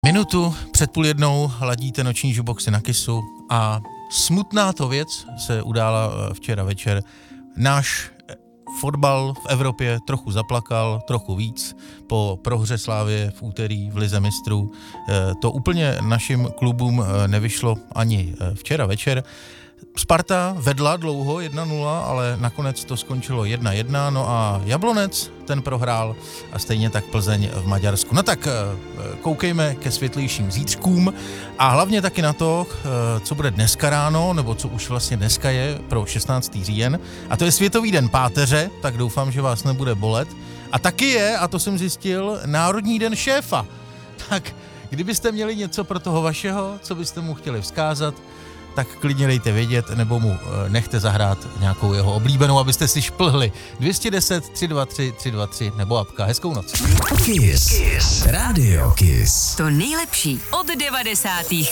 Minutu před 12:30 ladíte noční juboxy na Kissu a smutná to věc se udála včera večer. Náš fotbal v Evropě trochu zaplakal, trochu víc po prohře Slavie v úterý v Lize mistrů. To úplně našim klubům nevyšlo ani včera večer. Sparta vedla dlouho 1-0, ale nakonec to skončilo 1-1, no a Jablonec ten prohrál a stejně tak Plzeň v Maďarsku. No tak koukejme ke světlejším zítřkům a hlavně taky na to, co bude dneska ráno, nebo co už vlastně dneska je pro 16. říjen. A to je Světový den páteře, tak doufám, že vás nebude bolet. A taky je, a to jsem zjistil, Národní den šéfa. Tak kdybyste měli něco pro toho vašeho, co byste mu chtěli vzkázat, tak klidně dejte vědět, nebo mu nechte zahrát nějakou jeho oblíbenou, abyste si šplhli. 210 323 323 nebo apka. Hezkou noc. Kiss. Radio Kiss. To nejlepší od 90.